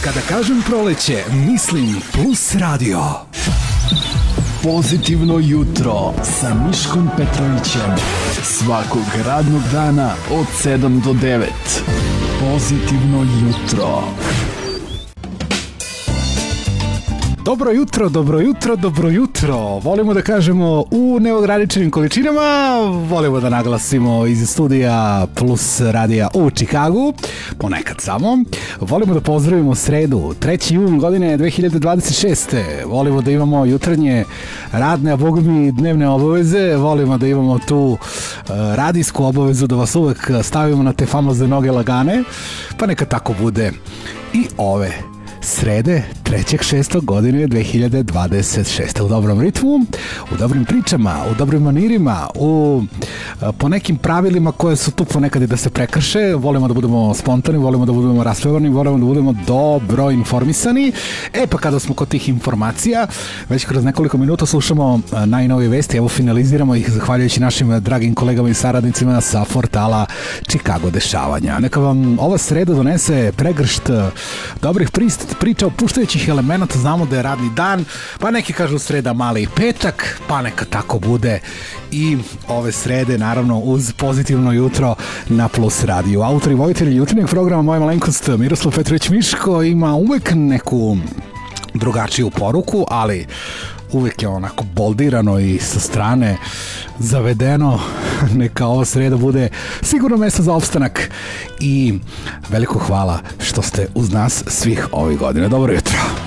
Kada kažem proleće, mislim Plus radio. Pozitivno jutro sa Miškom Petrovićem. Svakog radnog dana od 7 do 9. Pozitivno jutro. Dobro jutro, dobro jutro, dobro jutro. Volimo da kažemo u neograničenim količinama, volimo da naglasimo iz studija Plus radija u Čikagu, ponekad samo. Volimo da pozdravimo sredu, 3. jun godine 2026. Volimo da imamo jutarnje radne, a bogami i dnevne obaveze. Volimo da imamo tu radijsku obavezu da vas uvek stavimo na te famozne noge lagane, pa neka tako bude i ove srede 3.6. godine 2026. U dobrom ritmu, u dobrim pričama, u dobrim manirima, po nekim pravilima koje su tu ponekad i da se prekrše. Volimo da budemo spontani, volimo da budemo raspevani, volimo da budemo dobro informisani. Pa kada smo kod tih informacija, već kroz nekoliko minuta slušamo najnovije vesti, evo finaliziramo ih zahvaljujući našim dragim kolegama i saradnicima sa portala Chicago dešavanja. Neka vam ova sreda donese pregršt dobrih priča opuštajućih elemenata. Znamo da je radni dan, pa neki kažu sreda mali petak, pa neka tako bude i ove srede, naravno uz pozitivno jutro na Plus radiju. Autor i vojitelj jutarnjeg programa Moja malenkost Miroslav Petrović Miško ima uvek neku drugačiju poruku, ali uvek je onako boldirano i sa strane zavedeno. Neka ova sreda bude sigurno mesto za opstanak i veliko hvala što ste uz nas svih ovih godina. Dobro jutro.